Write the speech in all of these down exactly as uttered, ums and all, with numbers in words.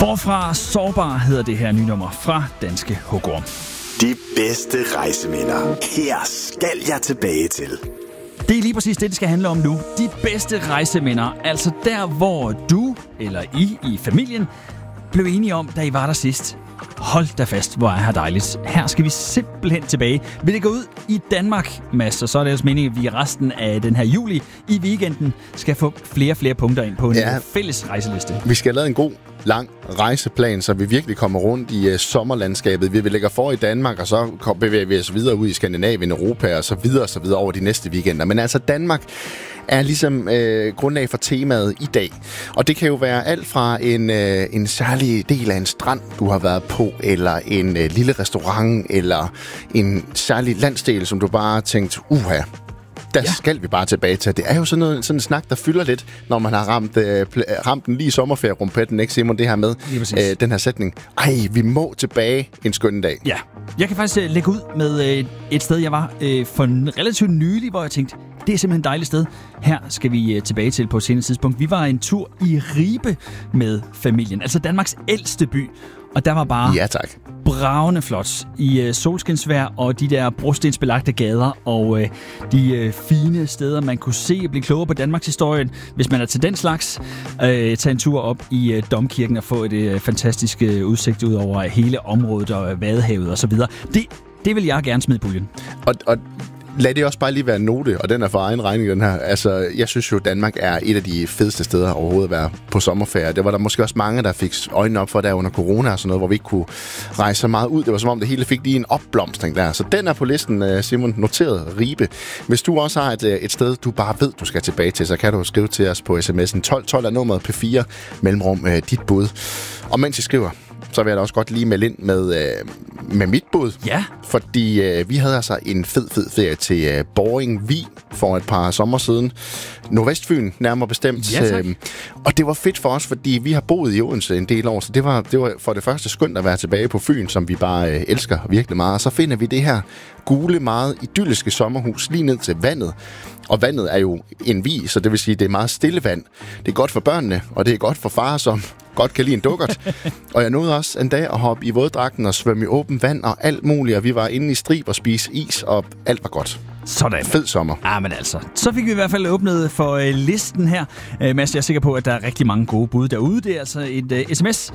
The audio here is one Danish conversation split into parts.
Forfra sårbar hedder det her nye nummer fra Danske Hugorm. De bedste rejseminder. Her skal jeg tilbage til. Det er lige præcis det, det skal handle om nu. De bedste rejseminder. Altså der, hvor du eller I i familien blev enige om, da I var der sidst. Hold da fast, hvor er her dejligt. Her skal vi simpelthen tilbage. Vi lægger ud i Danmark, Mads, og så er det altså meningen, at vi resten af den her juli i weekenden skal få flere og flere punkter ind på en ja, fælles rejseliste. Vi skal have lavet en god, lang rejseplan, så vi virkelig kommer rundt i uh, sommerlandskabet. Vi lægger for i Danmark, og så bevæger vi os videre ud i Skandinavien, Europa, og så videre og så videre over de næste weekender. Men altså Danmark er ligesom øh, grundlag for temaet i dag. Og det kan jo være alt fra en, øh, en særlig del af en strand, du har været på, eller en øh, lille restaurant, eller en særlig landsdel, som du bare har tænkt, uha, der ja. skal vi bare tilbage til. Det er jo sådan, noget, sådan en snak, der fylder lidt, når man har ramt, øh, ramt den lige i sommerferierumpetten, ikke Simon, det her med øh, den her sætning. Ej, vi må tilbage en skøn dag. Ja, jeg kan faktisk øh, lægge ud med øh, et sted, jeg var øh, for relativt nylig, hvor jeg tænkte, det er simpelthen et dejligt sted. Her skal vi øh, tilbage til på et senere tidspunkt. Vi var en tur i Ribe med familien, altså Danmarks ældste by. Og der var bare ja, tak. bravende flot i øh, solskinsvejr og de der brostensbelagte gader og øh, de øh, fine steder, man kunne se og blive klogere på Danmarks historien. Hvis man er til den slags, øh, tage en tur op i øh, Domkirken og få et øh, fantastisk øh, udsigt ud over hele området og øh, Vadehavet og så videre. Det, det vil jeg gerne smide i puljen. Og, og lad det også bare lige være en note, og den er for egen regning, den her. Altså, jeg synes jo, Danmark er et af de fedeste steder overhovedet at være på sommerferie. Det var der måske også mange, der fik øjnene op for der under corona og sådan noget, hvor vi ikke kunne rejse så meget ud. Det var som om, det hele fik lige en opblomstring der. Så den er på listen, Simon, noteret Ribe. Hvis du også har et, et sted, du bare ved, du skal tilbage til, så kan du skrive til os på sms'en tolv tolv er nummeret P fire, mellemrum dit bud. Og mens I skriver, så vil jeg da også godt lige melde ind med, øh, med mit bud. Ja. Fordi øh, vi havde altså en fed, fed ferie til øh, Borring Vig for et par sommer siden. Nordvestfyn, nærmere bestemt. Ja, tak. Øh, og det var fedt for os, fordi vi har boet i Odense en del år, så det var, det var for det første skønt at være tilbage på Fyn, som vi bare øh, elsker virkelig meget. Og så finder vi det her gule, meget idylliske sommerhus lige ned til vandet. Og vandet er jo en vig, så det vil sige, det er meget stille vand. Det er godt for børnene, og det er godt for far, som godt kan lide en dukkert. Og jeg nåede også en dag at hoppe i våddragten og svømme i åbent vand og alt muligt. Og vi var inde i Strib og spise is, og alt var godt. Sådan. Fed sommer. Ja, men altså. Så fik vi i hvert fald åbnet for øh, listen her. Øh, Mads, jeg er sikker på, at der er rigtig mange gode bud derude. Det er altså et øh, sms.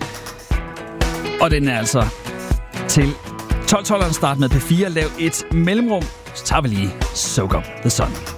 Og den er altså til tolv tolv start med P fire. Lav et mellemrum. Så tager vi lige Soak Up The Sun.